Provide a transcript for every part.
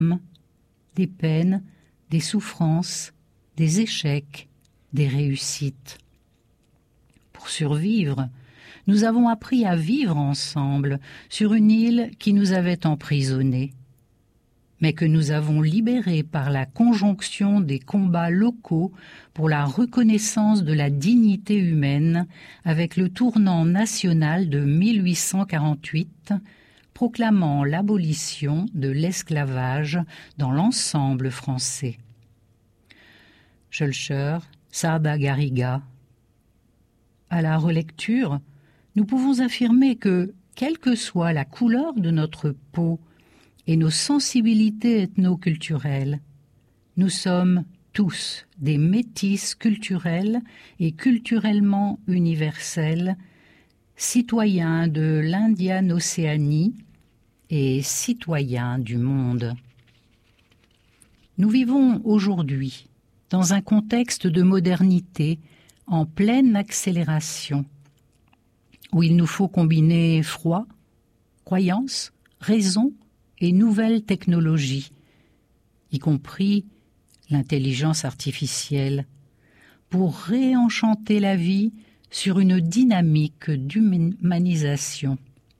des peines, des souffrances, des échecs, des réussites. Pour survivre, nous avons appris à vivre ensemble sur une île qui nous avait emprisonnés, mais que nous avons libérée par la conjonction des combats locaux pour la reconnaissance de la dignité humaine avec le tournant national de 1848, proclamant l'abolition de l'esclavage dans l'ensemble français. Schœlcher, Sarda Garriga. À la relecture, nous pouvons affirmer que, quelle que soit la couleur de notre peau et nos sensibilités ethno-culturelles, nous sommes tous des métis culturels et culturellement universels, citoyens de l'Indiane-Océanie et citoyens du monde. Nous vivons aujourd'hui dans un contexte de modernité en pleine accélération, où il nous faut combiner foi, croyance, raison et nouvelles technologies, y compris l'intelligence artificielle, pour réenchanter la vie sur une dynamique d'humanisation.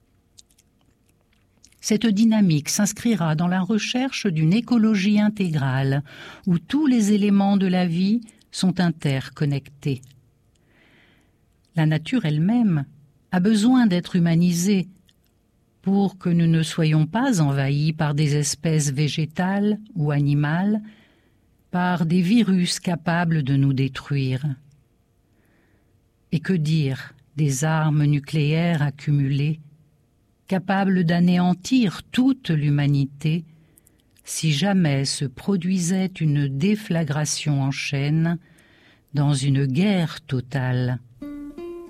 Cette dynamique s'inscrira dans la recherche d'une écologie intégrale, où tous les éléments de la vie sont interconnectés. La nature elle-même a besoin d'être humanisée pour que nous ne soyons pas envahis par des espèces végétales ou animales, par des virus capables de nous détruire. Et que dire des armes nucléaires accumulées, capables d'anéantir toute l'humanité, si jamais se produisait une déflagration en chaîne dans une guerre totale?